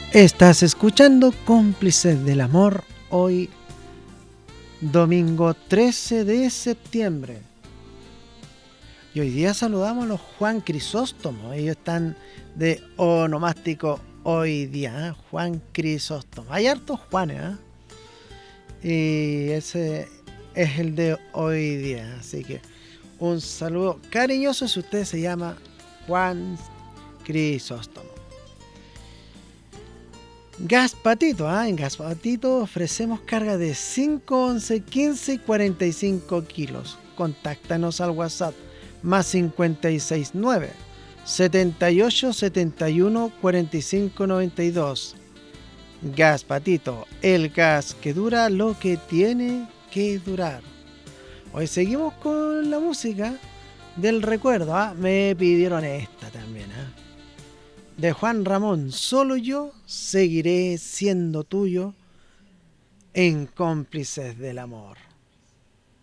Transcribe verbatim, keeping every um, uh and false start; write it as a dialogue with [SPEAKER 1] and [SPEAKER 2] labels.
[SPEAKER 1] Estás escuchando Cómplices del Amor, hoy domingo trece de septiembre. Y hoy día saludamos a los Juan Crisóstomo. Ellos están de onomástico hoy día, ¿eh? Juan Crisóstomo. Hay hartos Juanes, ¿eh? Y ese es el de hoy día. Así que un saludo cariñoso si usted se llama Juan Crisóstomo. Gas Patito, ¿ah? En Gas Patito ofrecemos carga de cinco, once, quince y cuarenta y cinco kilos. Contáctanos al WhatsApp más cincuenta y seis nueve, setenta y ocho, setenta y uno, cuarenta y cinco noventa y dos. Gas Patito, el gas que dura lo que tiene que durar. Hoy seguimos con la música del recuerdo, ¿ah? Me pidieron esta también, ¿ah? De Juan Ramón, solo yo seguiré siendo tuyo en Cómplices del Amor.